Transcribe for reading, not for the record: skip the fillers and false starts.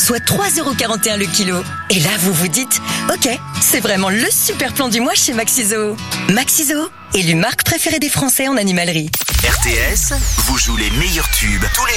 soit 3,41 € le kilo. Et là, vous vous dites, ok, c'est vraiment le super plan du mois chez Maxiso. Maxiso, élu marque préférée des Français en animalerie. RTS vous joue les meilleurs tubes tous les